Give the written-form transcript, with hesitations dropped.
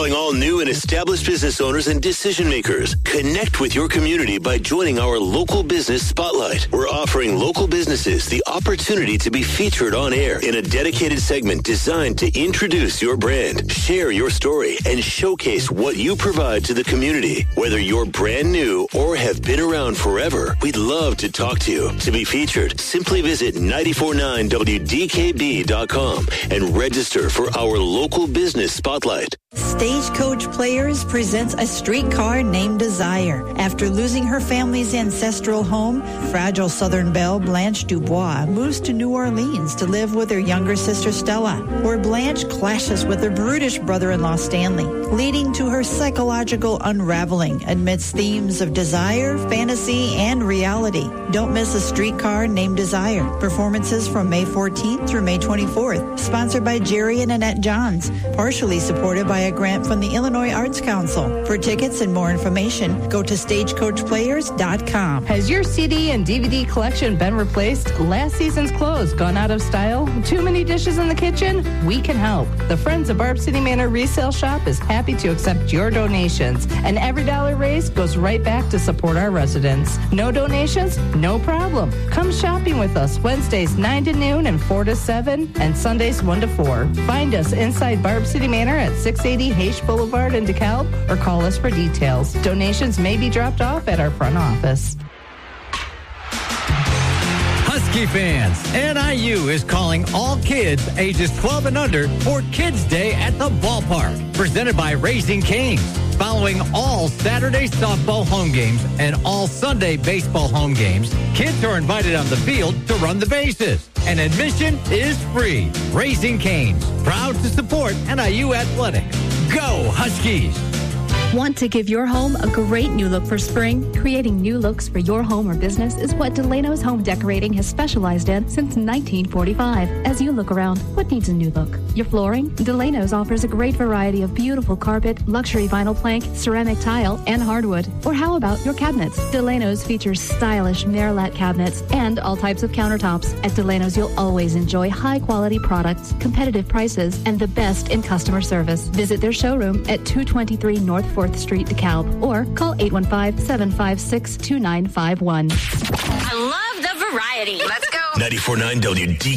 calling all new and established business owners and decision makers. Connect with your community by joining our Local Business Spotlight. We're offering local businesses the opportunity to be featured on air in a dedicated segment designed to introduce your brand, share your story, and showcase what you provide to the community. Whether you're brand new or have been around forever, we'd love to talk to you. To be featured, simply visit 949wdkb.com and register for our Local Business Spotlight. Stagecoach Players presents A Streetcar Named Desire. After losing her family's ancestral home, fragile Southern belle Blanche Dubois moves to New Orleans to live with her younger sister Stella, where Blanche clashes with her brutish brother-in-law Stanley, leading to her psychological unraveling amidst themes of desire, fantasy, and reality. Don't miss A Streetcar Named Desire. Performances from May 14th through May 24th. Sponsored by Jerry and Annette Johns. Partially supported by a grant from the Illinois Arts Council. For tickets and more information, go to stagecoachplayers.com. Has your CD and DVD collection been replaced? Last season's clothes gone out of style? Too many dishes in the kitchen? We can help. The Friends of Barb City Manor Resale Shop is happy to accept your donations, and every dollar raised goes right back to support our residents. No donations? No problem. Come shopping with us Wednesdays 9 to noon and 4 to 7, and Sundays 1 to 4. Find us inside Barb City Manor at 680 Haish Boulevard in DeKalb, or call us for details. Donations may be dropped off at our front office. Husky fans, NIU is calling all kids ages 12 and under for Kids Day at the ballpark, presented by Raising Cane's. Following all Saturday softball home games and all Sunday baseball home games, kids are invited on the field to run the bases, and admission is free. Raising Cane's, proud to support NIU athletics. Go Huskies! Want to give your home a great new look for spring? Creating new looks for your home or business is what Delano's Home Decorating has specialized in since 1945. As you look around, what needs a new look? Your flooring? Delano's offers a great variety of beautiful carpet, luxury vinyl plank, ceramic tile, and hardwood. Or how about your cabinets? Delano's features stylish Merillat cabinets and all types of countertops. At Delano's, you'll always enjoy high-quality products, competitive prices, and the best in customer service. Visit their showroom at 223 North 4th Street, DeKalb, or call 815-756-2951. I love the variety. Let's go. 94.9 WD.